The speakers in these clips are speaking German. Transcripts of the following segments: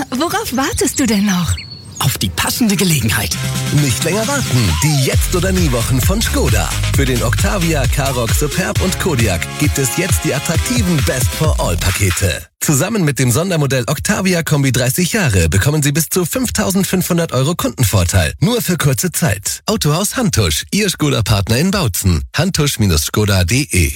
worauf wartest du denn noch? Auf die passende Gelegenheit. Nicht länger warten. Die Jetzt oder Nie Wochen von Skoda. Für den Octavia, Karoq, Superb und Kodiaq gibt es jetzt die attraktiven Best for All Pakete. Zusammen mit dem Sondermodell Octavia Kombi 30 Jahre bekommen Sie bis zu 5.500 € Kundenvorteil. Nur für kurze Zeit. Autohaus Hantusch, Ihr Skoda-Partner in Bautzen. hantusch-skoda.de.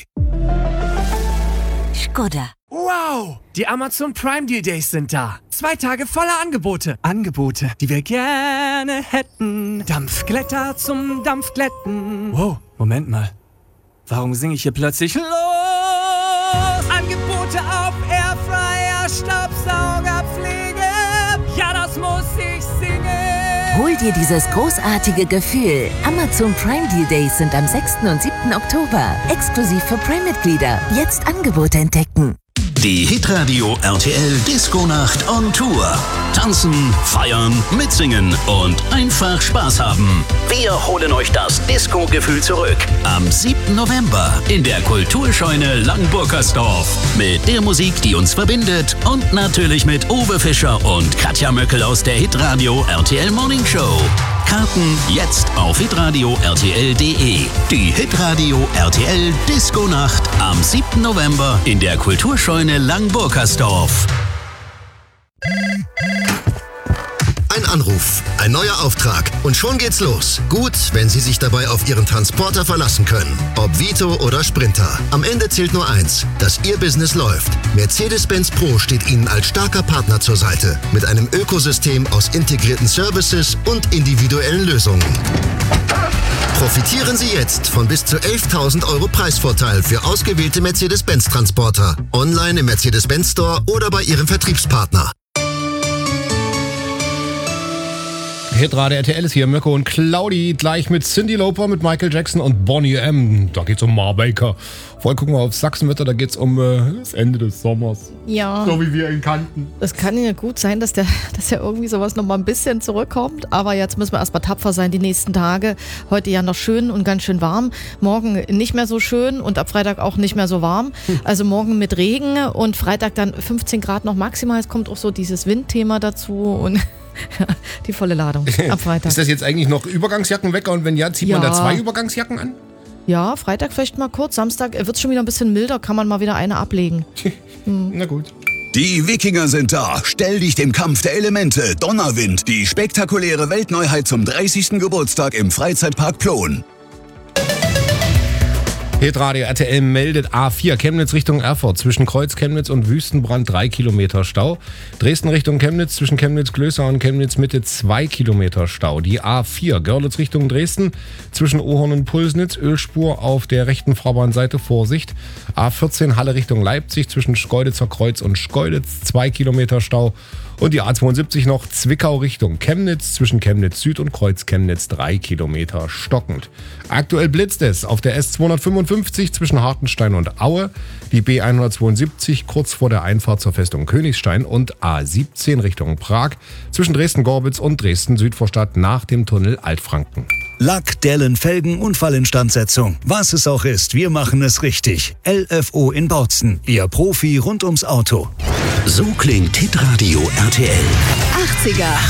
Skoda. Wow! Die Amazon Prime Deal Days sind da. 2 Tage voller Angebote. Angebote, die wir gerne hätten. Dampfglätter zum Dampfglätten. Wow, Moment mal. Warum singe ich hier plötzlich los? Angebote auf Airfryer, Staubsaugerpflege. Ja, das muss ich singen. Hol dir dieses großartige Gefühl. Amazon Prime Deal Days sind am 6. und 7. Oktober. Exklusiv für Prime-Mitglieder. Jetzt Angebote entdecken. Die Hitradio RTL Disco-Nacht on Tour. Tanzen, feiern, mitsingen und einfach Spaß haben. Wir holen euch das Disco-Gefühl zurück. Am 7. November in der Kulturscheune Langburgersdorf. Mit der Musik, die uns verbindet und natürlich mit Uwe Fischer und Katja Möckel aus der Hitradio RTL Morning Show. Karten jetzt auf hitradio rtl.de. Die Hitradio RTL Disco-Nacht am 7. November in der Kulturscheune Langburgersdorf. Ein Anruf, ein neuer Auftrag und schon geht's los. Gut, wenn Sie sich dabei auf Ihren Transporter verlassen können. Ob Vito oder Sprinter. Am Ende zählt nur eins, dass Ihr Business läuft. Mercedes-Benz Pro steht Ihnen als starker Partner zur Seite. Mit einem Ökosystem aus integrierten Services und individuellen Lösungen. Profitieren Sie jetzt von bis zu 11.000 € Preisvorteil für ausgewählte Mercedes-Benz-Transporter. Online im Mercedes-Benz Store oder bei Ihrem Vertriebspartner. Hitradio RTL ist hier, Mirko und Claudi, gleich mit Cyndi Lauper, mit Michael Jackson und Bonnie M. Da geht's um Ma Baker. Vorher gucken wir auf Sachsenwetter, da geht's um das Ende des Sommers. Ja. So wie wir ihn kannten. Es kann ja gut sein, dass ja irgendwie sowas noch mal ein bisschen zurückkommt. Aber jetzt müssen wir erstmal tapfer sein die nächsten Tage. Heute ja noch schön und ganz schön warm. Morgen nicht mehr so schön und ab Freitag auch nicht mehr so warm. Also morgen mit Regen und Freitag dann 15 Grad noch maximal. Es kommt auch so dieses Windthema dazu und die volle Ladung am Freitag. Ist das jetzt eigentlich noch Übergangsjackenwecker und wenn ja, zieht man da 2 Übergangsjacken an? Ja, Freitag vielleicht mal kurz, Samstag wird es schon wieder ein bisschen milder, kann man mal wieder eine ablegen. Na gut. Die Wikinger sind da. Stell dich dem Kampf der Elemente. Donnerwind, die spektakuläre Weltneuheit zum 30. Geburtstag im Freizeitpark Plon. Hitradio RTL meldet A4 Chemnitz Richtung Erfurt zwischen Kreuz Chemnitz und Wüstenbrand 3 Kilometer Stau. Dresden Richtung Chemnitz zwischen Chemnitz-Glößau und Chemnitz-Mitte 2 Kilometer Stau. Die A4 Görlitz Richtung Dresden zwischen Ohorn und Pulsnitz Ölspur auf der rechten Fahrbahnseite, Vorsicht. A14 Halle Richtung Leipzig zwischen Schkeuditzer Kreuz und Schkeuditz 2 Kilometer Stau. Und die A72 noch Zwickau Richtung Chemnitz zwischen Chemnitz Süd und Kreuz Chemnitz 3 Kilometer stockend. Aktuell blitzt es auf der S255 zwischen Hartenstein und Aue, die B172 kurz vor der Einfahrt zur Festung Königstein und A17 Richtung Prag zwischen Dresden-Gorbitz und Dresden-Südvorstadt nach dem Tunnel Altfranken. Lack, Dellen, Felgen, Unfallinstandsetzung. Was es auch ist, wir machen es richtig. LFO in Bautzen, Ihr Profi rund ums Auto. So klingt Hitradio RTL. 80er.